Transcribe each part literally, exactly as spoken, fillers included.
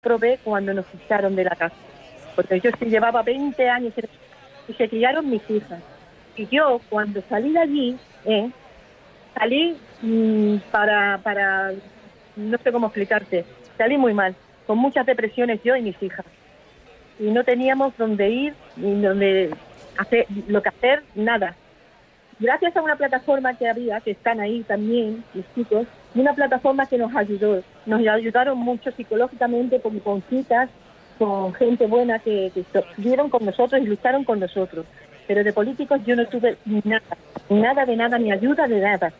probé cuando nos quitaron de la casa, porque yo sí llevaba veinte años y se criaron mis hijas. Y yo, cuando salí de allí, eh, salí mmm, para, para, no sé cómo explicarte, salí muy mal, con muchas depresiones yo y mis hijas. Y no teníamos dónde ir, ni dónde hacer, lo que hacer, nada. Gracias a una plataforma que había, que están ahí también, los chicos, y una plataforma que nos ayudó. Nos ayudaron mucho psicológicamente, con, con citas, con gente buena que, que estuvieron con nosotros y lucharon con nosotros. Pero de políticos yo no tuve nada, nada de nada, ni ayuda de nada.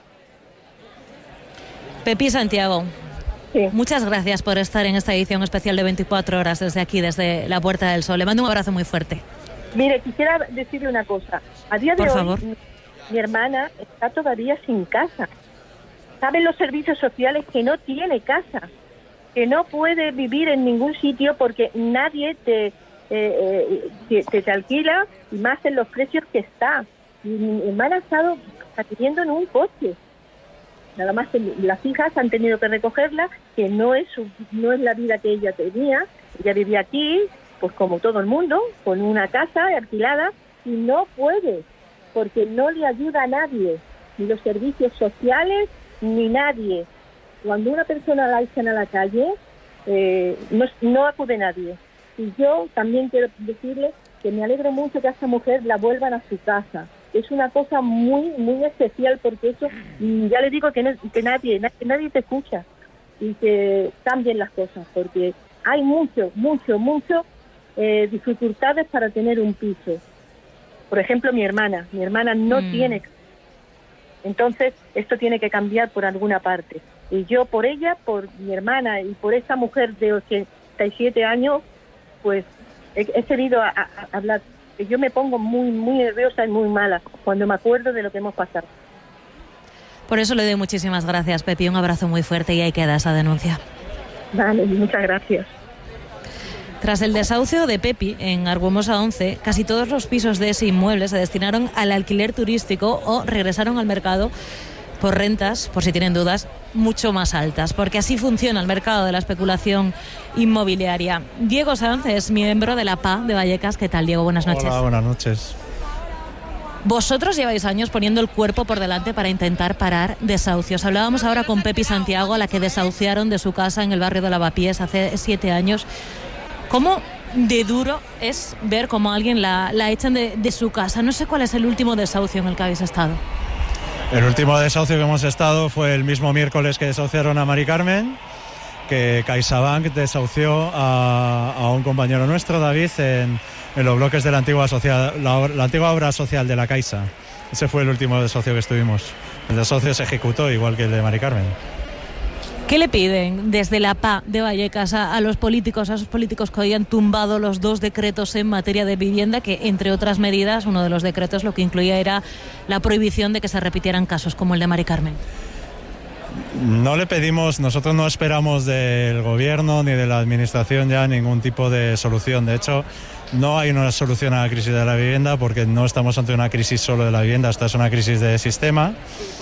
Pepi Santiago, sí. Muchas gracias por estar en esta edición especial de veinticuatro horas desde aquí, desde la Puerta del Sol. Le mando un abrazo muy fuerte. Mire, quisiera decirle una cosa. A día de por hoy, favor. Mi, mi hermana está todavía sin casa. Saben los servicios sociales que no tiene casa, que no puede vivir en ningún sitio porque nadie te, eh, eh, te, te, te alquila, y más en los precios que está. Y mi hermana ha estado viviendo en un coche. Nada más que las hijas han tenido que recogerla, que no es su, no es la vida que ella tenía. Ella vivía aquí, pues como todo el mundo, con una casa alquilada, y no puede, porque no le ayuda a nadie, ni los servicios sociales, ni nadie. Cuando una persona la echan a la calle, eh, no, no acude nadie. Y yo también quiero decirle que me alegro mucho que a esta mujer la vuelvan a su casa. Es una cosa muy, muy especial, porque eso, ya le digo que, no, que nadie, nadie, nadie te escucha, y que cambien las cosas, porque hay mucho, mucho, mucho eh, dificultades para tener un piso. Por ejemplo, mi hermana, mi hermana no mm. tiene. Entonces, esto tiene que cambiar por alguna parte. Y yo por ella, por mi hermana y por esa mujer de ochenta y siete años, pues he, he querido a, a, a hablar. Yo me pongo muy, muy nerviosa y muy mala cuando me acuerdo de lo que hemos pasado. Por eso le doy muchísimas gracias, Pepi. Un abrazo muy fuerte y ahí queda esa denuncia. Vale, muchas gracias. Tras el desahucio de Pepi en Argumosa once, casi todos los pisos de ese inmueble se destinaron al alquiler turístico o regresaron al mercado por rentas, por si tienen dudas, mucho más altas, porque así funciona el mercado de la especulación inmobiliaria. Diego Sanz es miembro de la P A de Vallecas. ¿Qué tal, Diego? Buenas noches. Hola, buenas noches. Vosotros lleváis años poniendo el cuerpo por delante para intentar parar desahucios. Hablábamos ahora con Pepi Santiago, a la que desahuciaron de su casa en el barrio de Lavapiés hace siete años. ¿Cómo de duro es ver cómo alguien la, la echan de, de su casa? No sé cuál es el último desahucio en el que habéis estado. El último desahucio que hemos estado fue el mismo miércoles que desahuciaron a Mari Carmen, que CaixaBank desahució a, a un compañero nuestro, David, en, en los bloques de la antigua, social, la, la antigua obra social de la Caixa. Ese fue el último desahucio que estuvimos. El desahucio se ejecutó igual que el de Mari Carmen. ¿Qué le piden desde la P A de Vallecas a, a los políticos, a esos políticos que hoy han tumbado los dos decretos en materia de vivienda, que entre otras medidas, uno de los decretos lo que incluía era la prohibición de que se repitieran casos como el de Mari Carmen? No le pedimos, nosotros no esperamos del gobierno ni de la administración ya ningún tipo de solución. De hecho, no hay una solución a la crisis de la vivienda, porque no estamos ante una crisis solo de la vivienda, esta es una crisis de sistema.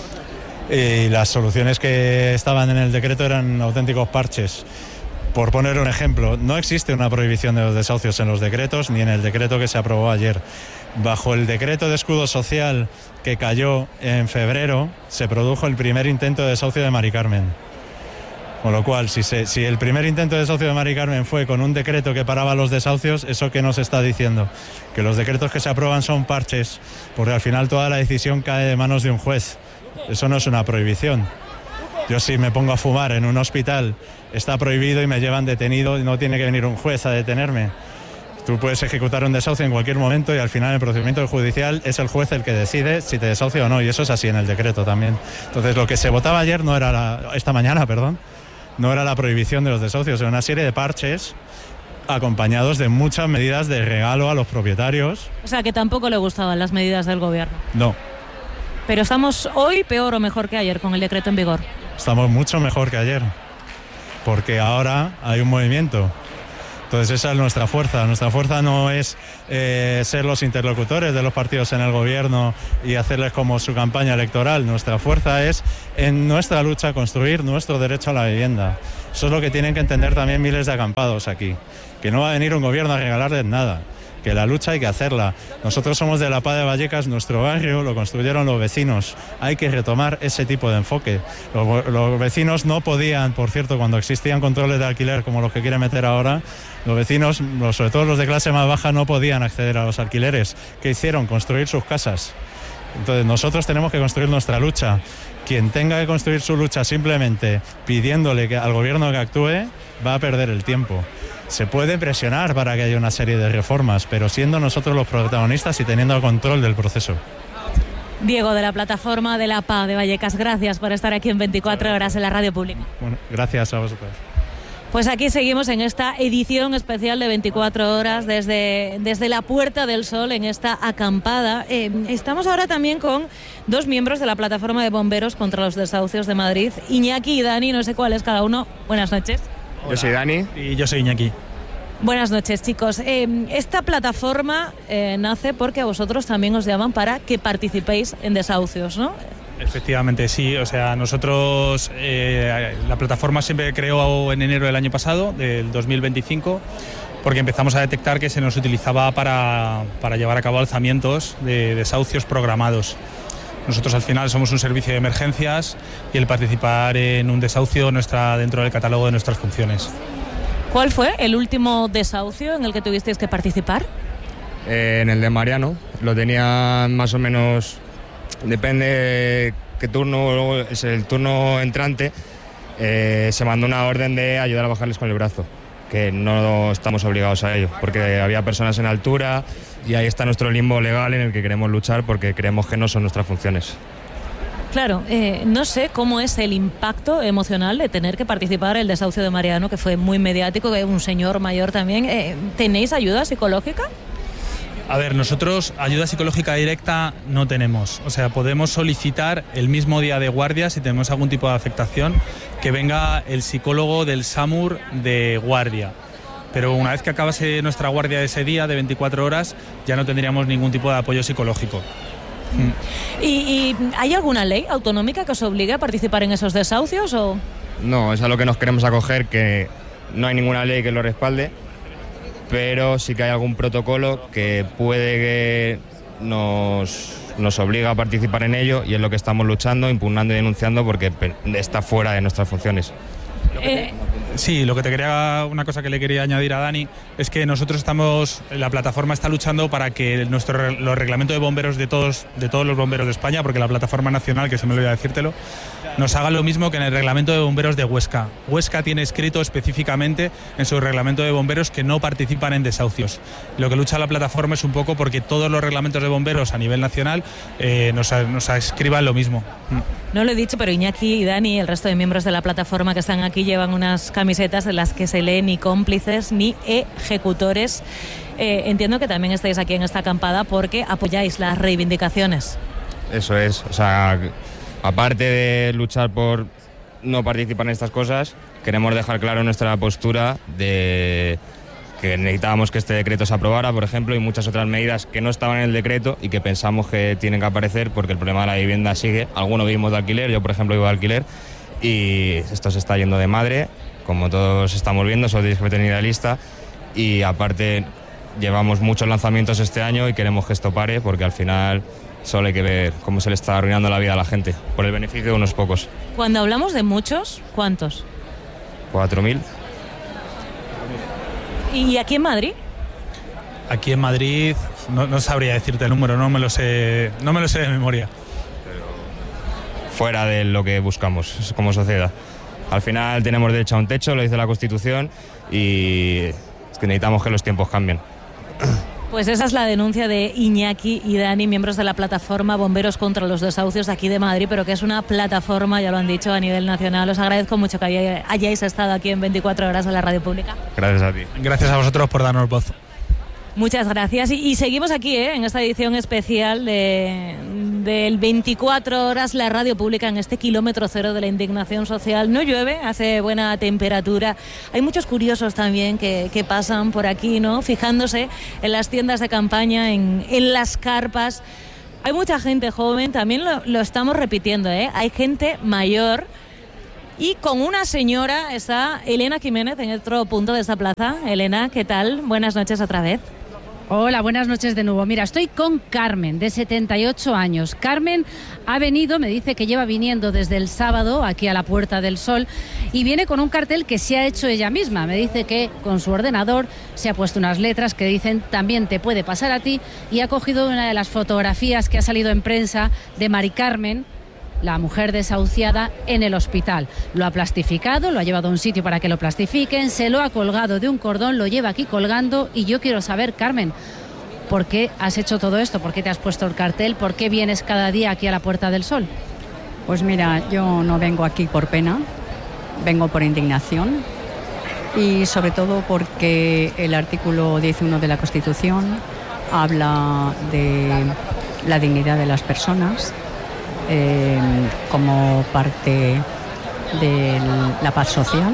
Y las soluciones que estaban en el decreto eran auténticos parches. Por poner un ejemplo, no existe una prohibición de los desahucios en los decretos ni en el decreto que se aprobó ayer. Bajo el decreto de escudo social que cayó en febrero, se produjo el primer intento de desahucio de Mari Carmen. Con lo cual, si, se, si el primer intento de desahucio de Mari Carmen fue con un decreto que paraba los desahucios, ¿eso qué nos está diciendo? Que los decretos que se aprueban son parches, porque al final toda la decisión cae de manos de un juez. Eso no es una prohibición. Yo si me pongo a fumar en un hospital, está prohibido y me llevan detenido y no tiene que venir un juez a detenerme. Tú puedes ejecutar un desahucio en cualquier momento y al final el procedimiento judicial es el juez el que decide si te desahucia o no, y eso es así en el decreto también. Entonces lo que se votaba ayer no era la, esta mañana, perdón, no era la prohibición de los desahucios, era una serie de parches acompañados de muchas medidas de regalo a los propietarios. O sea, que tampoco le gustaban las medidas del gobierno. No. Pero estamos hoy peor o mejor que ayer con el decreto en vigor. Estamos mucho mejor que ayer, porque ahora hay un movimiento Entonces esa es nuestra fuerza. Nuestra fuerza no es eh, ser los interlocutores de los partidos en el gobierno y hacerles como su campaña electoral. Nuestra fuerza es en nuestra lucha construir nuestro derecho a la vivienda. Eso es lo que tienen que entender también miles de acampados aquí, que no va a venir un gobierno a regalarles nada, que la lucha hay que hacerla. Nosotros somos de La Paz de Vallecas, nuestro barrio lo construyeron los vecinos. Hay que retomar ese tipo de enfoque. Los, los vecinos no podían, por cierto, cuando existían controles de alquiler como los que quieren meter ahora, los vecinos, los, sobre todo los de clase más baja, no podían acceder a los alquileres. ¿Qué hicieron? Construir sus casas. Entonces nosotros tenemos que construir nuestra lucha. Quien tenga que construir su lucha simplemente pidiéndole que, al gobierno que actúe, va a perder el tiempo. Se puede presionar para que haya una serie de reformas, pero siendo nosotros los protagonistas y teniendo control del proceso. Diego, de la plataforma de La Paz de Vallecas, gracias por estar aquí en veinticuatro horas en la radio pública. Bueno, gracias a vosotros. Pues aquí seguimos en esta edición especial de veinticuatro horas desde, desde la Puerta del Sol, en esta acampada. Eh, estamos ahora también con dos miembros de la plataforma de bomberos contra los desahucios de Madrid, Iñaki y Dani, no sé cuál es cada uno. Buenas noches. Hola. Yo soy Dani. Y yo soy Iñaki. Buenas noches, chicos. Eh, esta plataforma eh, nace porque a vosotros también os llaman para que participéis en desahucios, ¿no? Efectivamente, sí. O sea, nosotros, eh, la plataforma siempre creó en enero del año pasado, del dos mil veinticinco, porque empezamos a detectar que se nos utilizaba para, para llevar a cabo alzamientos de desahucios programados. Nosotros al final somos un servicio de emergencias y el participar en un desahucio no está dentro del catálogo de nuestras funciones. ¿Cuál fue el último desahucio en el que tuvisteis que participar? Eh, en el de Mariano. Lo tenían más o menos, depende qué turno, es el turno entrante, eh, se mandó una orden de ayudar a bajarles con el brazo, que no estamos obligados a ello, porque había personas en altura y ahí está nuestro limbo legal en el que queremos luchar porque creemos que no son nuestras funciones. Claro, eh, no sé cómo es el impacto emocional de tener que participar en el desahucio de Mariano, que fue muy mediático, que un señor mayor también. Eh, ¿Tenéis ayuda psicológica? A ver, nosotros ayuda psicológica directa no tenemos. O sea, podemos solicitar el mismo día de guardia, si tenemos algún tipo de afectación, que venga el psicólogo del SAMUR de guardia. Pero una vez que acabase nuestra guardia de ese día, de veinticuatro horas, ya no tendríamos ningún tipo de apoyo psicológico. ¿Y, ¿Y hay alguna ley autonómica que os obligue a participar en esos desahucios? O? No, es a lo que nos queremos acoger, que no hay ninguna ley que lo respalde, pero sí que hay algún protocolo que puede que nos, nos obliga a participar en ello, y es lo que estamos luchando, impugnando y denunciando porque está fuera de nuestras funciones. Eh, Sí, lo que te quería, una cosa que le quería añadir a Dani es que nosotros estamos, la plataforma está luchando para que nuestro los reglamentos de bomberos de todos de todos los bomberos de España, porque la plataforma nacional, que se me olvidó decírtelo, nos haga lo mismo que en el reglamento de bomberos de Huesca. Huesca tiene escrito específicamente en su reglamento de bomberos que no participan en desahucios. Lo que lucha la plataforma es un poco porque todos los reglamentos de bomberos a nivel nacional eh, nos, nos escriban lo mismo. No lo he dicho, pero Iñaki y Dani y el resto de miembros de la plataforma que están aquí llevan unas camisetas en las que se lee ni cómplices ni ejecutores. Eh, entiendo que también estáis aquí en esta acampada porque apoyáis las reivindicaciones. Eso es, o sea, aparte de luchar por no participar en estas cosas, queremos dejar claro nuestra postura de que necesitábamos que este decreto se aprobara, por ejemplo, y muchas otras medidas que no estaban en el decreto y que pensamos que tienen que aparecer porque el problema de la vivienda sigue. Algunos vivimos de alquiler, yo por ejemplo vivo de alquiler, y esto se está yendo de madre, como todos estamos viendo, solo tenéis que tener la lista, y aparte llevamos muchos lanzamientos este año y queremos que esto pare porque al final solo hay que ver cómo se le está arruinando la vida a la gente por el beneficio de unos pocos. Cuando hablamos de muchos, ¿cuántos? ¿Cuatro mil? ¿Y aquí en Madrid? Aquí en Madrid no, no sabría decirte el número, no me lo sé, no me lo sé de memoria. Pero fuera de lo que buscamos como sociedad. Al final tenemos derecho a un techo, lo dice la Constitución, y es que necesitamos que los tiempos cambien. Pues esa es la denuncia de Iñaki y Dani, miembros de la plataforma Bomberos contra los Desahucios aquí de Madrid, pero que es una plataforma, ya lo han dicho, a nivel nacional. Os agradezco mucho que hayáis estado aquí en veinticuatro horas en la radio pública. Gracias a ti. Gracias a vosotros por darnos voz. Muchas gracias. Y, y seguimos aquí, ¿eh? En esta edición especial de, del veinticuatro horas, la radio pública, en este kilómetro cero de la indignación social. No llueve, hace buena temperatura. Hay muchos curiosos también que, que pasan por aquí, ¿no? Fijándose en las tiendas de campaña, en, en las carpas. Hay mucha gente joven, también lo, lo estamos repitiendo, ¿eh? Hay gente mayor. Y con una señora está Elena Jiménez en otro punto de esta plaza. Elena, ¿qué tal? Buenas noches otra vez. Hola, buenas noches de nuevo. Mira, estoy con Carmen, de setenta y ocho años. Carmen ha venido, me dice que lleva viniendo desde el sábado aquí a la Puerta del Sol y viene con un cartel que se ha hecho ella misma. Me dice que con su ordenador se ha puesto unas letras que dicen también te puede pasar a ti, y ha cogido una de las fotografías que ha salido en prensa de Mari Carmen, la mujer desahuciada, en el hospital. Lo ha plastificado, lo ha llevado a un sitio para que lo plastifiquen, se lo ha colgado de un cordón, lo lleva aquí colgando, y yo quiero saber, Carmen, ¿por qué has hecho todo esto? ¿Por qué te has puesto el cartel? ¿Por qué vienes cada día aquí a la Puerta del Sol? Pues mira, yo no vengo aquí por pena, vengo por indignación, y sobre todo porque el artículo dieciuno de la Constitución habla de la dignidad de las personas, Eh, como parte de la paz social,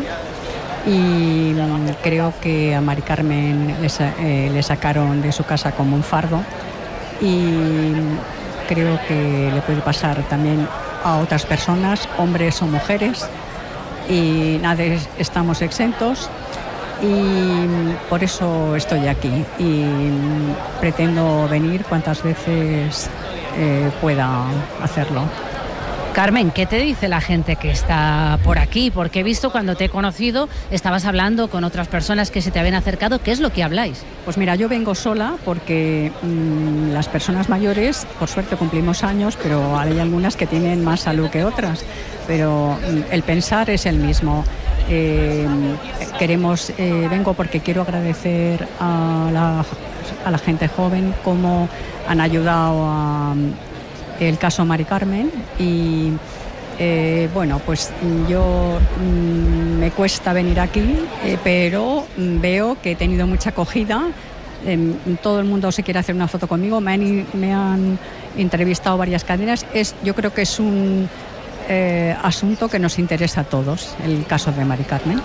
y creo que a Mari Carmen le, eh, le sacaron de su casa como un fardo, y creo que le puede pasar también a otras personas, hombres o mujeres, y nadie estamos exentos, y por eso estoy aquí y pretendo venir cuantas veces Eh, pueda hacerlo. Carmen, ¿qué te dice la gente que está por aquí? Porque he visto cuando te he conocido, estabas hablando con otras personas que se te habían acercado. ¿Qué es lo que habláis? Pues mira, yo vengo sola porque mmm, las personas mayores, por suerte cumplimos años, pero hay algunas que tienen más salud que otras. Pero mmm, el pensar es el mismo. Eh, queremos, eh, vengo porque quiero agradecer a la, a la gente joven cómo han ayudado a el caso Mari Carmen, y eh, bueno, pues yo mmm, me cuesta venir aquí, eh, pero veo que he tenido mucha acogida. Eh, todo el mundo se quiere hacer una foto conmigo, me han, me han entrevistado varias cadenas. Es, yo creo que es un eh, asunto que nos interesa a todos, el caso de Mari Carmen.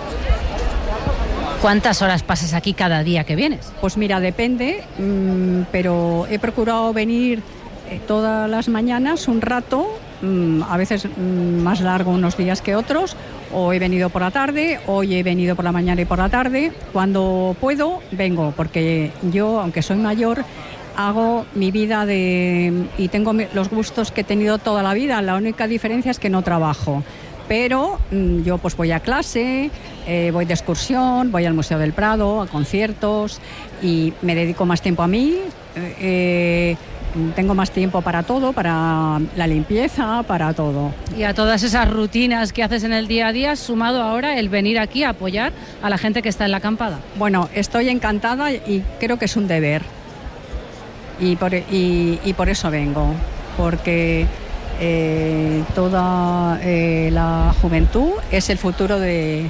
¿Cuántas horas pasas aquí cada día que vienes? Pues mira, depende, mmm, pero he procurado venir eh, todas las mañanas un rato, mmm, a veces mmm, más largo unos días que otros, o he venido por la tarde, hoy he venido por la mañana y por la tarde. Cuando puedo, vengo, porque yo, aunque soy mayor, hago mi vida de y tengo los gustos que he tenido toda la vida. La única diferencia es que no trabajo. Pero mmm, yo pues voy a clase, eh, voy de excursión, voy al Museo del Prado, a conciertos, y me dedico más tiempo a mí. Eh, tengo más tiempo para todo, para la limpieza, para todo. Y a todas esas rutinas que haces en el día a día, sumado ahora el venir aquí a apoyar a la gente que está en la acampada. Bueno, estoy encantada y creo que es un deber. Y por, y, y por eso vengo, porque Eh, toda eh, la juventud es el futuro de,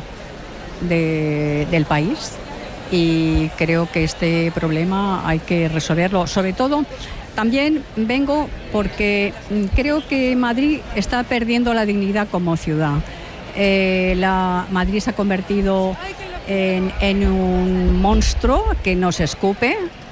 de, del país, y creo que este problema hay que resolverlo. Sobre todo, también vengo porque creo que Madrid está perdiendo la dignidad como ciudad. Eh, la, Madrid se ha convertido en, en un monstruo que nos escupe,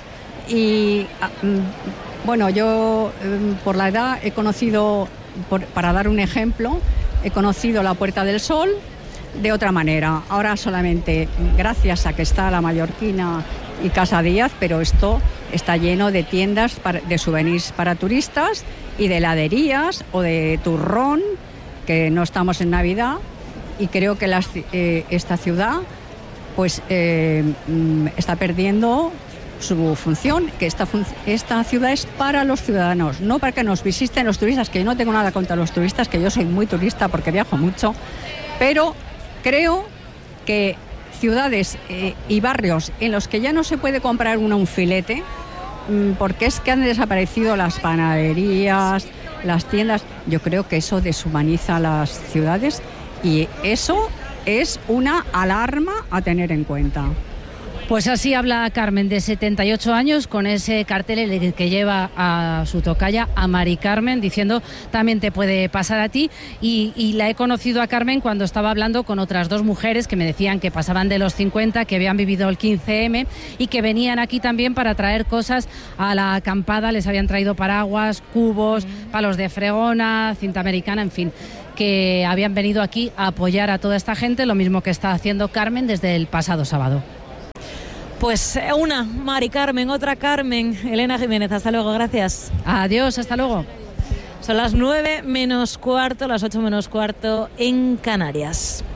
y bueno, yo por la edad he conocido, por, para dar un ejemplo, he conocido la Puerta del Sol de otra manera. Ahora solamente gracias a que está la Mallorquina y Casa Díaz, pero esto está lleno de tiendas para, de souvenirs para turistas, y de heladerías o de turrón, que no estamos en Navidad, y creo que las, eh, esta ciudad pues eh, está perdiendo su función, que esta, fun esta ciudad es para los ciudadanos, no para que nos visiten los turistas, que yo no tengo nada contra los turistas, que yo soy muy turista porque viajo mucho, pero creo que ciudades eh, y barrios en los que ya no se puede comprar uno un filete, mmm, porque es que han desaparecido las panaderías, las tiendas, yo creo que eso deshumaniza las ciudades, y eso es una alarma a tener en cuenta. Pues así habla Carmen, de setenta y ocho años, con ese cartel en el que lleva a su tocaya, a Mari Carmen, diciendo también te puede pasar a ti. Y, y la he conocido a Carmen cuando estaba hablando con otras dos mujeres que me decían que pasaban de los cincuenta, que habían vivido el quince eme y que venían aquí también para traer cosas a la acampada. Les habían traído paraguas, cubos, palos de fregona, cinta americana, en fin, que habían venido aquí a apoyar a toda esta gente, lo mismo que está haciendo Carmen desde el pasado sábado. Pues una, Mari Carmen, otra Carmen. Elena Jiménez, hasta luego, gracias. Adiós, hasta luego. Son las nueve menos cuarto, las ocho menos cuarto en Canarias.